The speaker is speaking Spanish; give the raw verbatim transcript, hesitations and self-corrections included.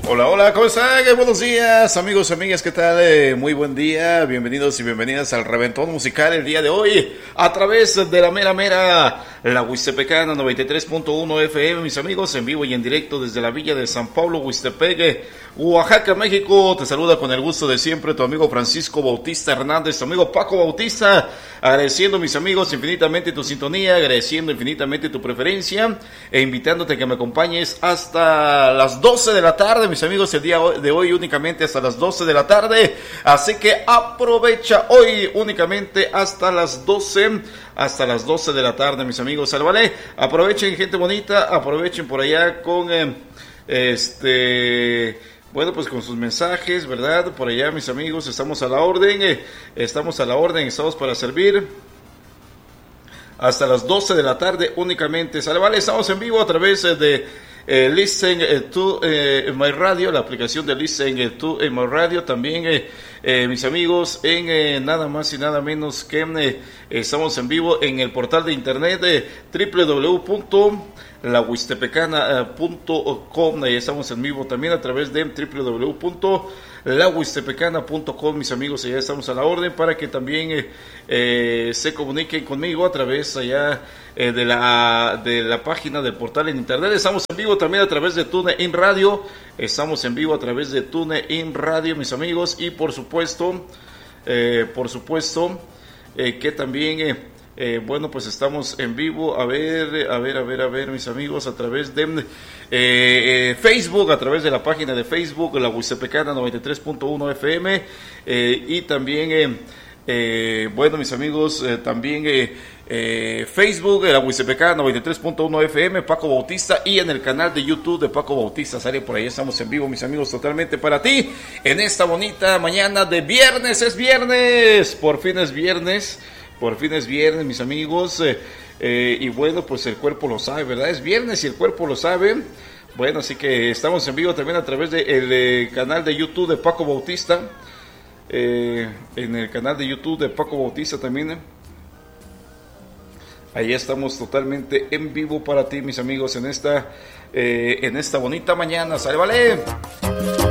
Hola, hola, ¿cómo están? Buenos días, amigos, amigas, ¿qué tal? Eh, muy buen día, bienvenidos y bienvenidas al Reventón Musical el día de hoy, a través de la mera mera, la Huistepecana noventa y tres punto uno F M, mis amigos, en vivo y en directo desde la villa de San Pablo, Huistepec, Oaxaca, México. Te saluda con el gusto de siempre tu amigo Francisco Bautista Hernández, tu amigo Paco Bautista, agradeciendo, mis amigos, infinitamente tu sintonía, agradeciendo infinitamente tu preferencia, e invitándote a que me acompañes hasta las doce de la tarde, mis amigos, el día de hoy únicamente hasta las doce de la tarde, así que aprovecha hoy únicamente hasta las doce, hasta las doce de la tarde, mis amigos, ¿vale? Aprovechen, gente bonita, aprovechen por allá con, eh, este... bueno, pues con sus mensajes, ¿verdad? Por allá, mis amigos, estamos a la orden, eh, estamos a la orden, estamos para servir hasta las doce de la tarde únicamente, ¿sale? Vale, estamos en vivo a través eh, de eh, Listen eh, to eh, My Radio, la aplicación de Listen eh, to eh, My Radio, también, eh, eh, mis amigos, en eh, nada más y nada menos que eh, estamos en vivo en el portal de internet de doble u doble u doble u punto la huistepecana punto com, ahí estamos en vivo también a través de doble u doble u doble u punto la huistepecana punto com, mis amigos, allá estamos a la orden para que también eh, eh, se comuniquen conmigo a través allá eh, de la de la página del portal en internet. Estamos en vivo también a través de TuneIn Radio, estamos en vivo a través de TuneIn Radio, mis amigos, y por supuesto, eh, por supuesto eh, que también eh, Eh, bueno, pues estamos en vivo, a ver, a ver, a ver, a ver, mis amigos, a través de eh, eh, Facebook, a través de la página de Facebook, la Huistepecana noventa y tres punto uno F M, eh, y también, eh, eh, bueno, mis amigos, eh, también eh, eh, Facebook, la Huistepecana noventa y tres punto uno F M, Paco Bautista, y en el canal de YouTube de Paco Bautista, sale por ahí, estamos en vivo, mis amigos, totalmente para ti, en esta bonita mañana de viernes. Es viernes, por fin es viernes. Por fin es viernes, mis amigos, eh, eh, y bueno, pues el cuerpo lo sabe, ¿verdad? Es viernes y el cuerpo lo sabe. Bueno, así que estamos en vivo también a través del de eh, canal de YouTube de Paco Bautista, eh, en el canal de YouTube de Paco Bautista también. Eh. Ahí estamos totalmente en vivo para ti, mis amigos, en esta, eh, en esta bonita mañana, ¿sale? ¿Vale?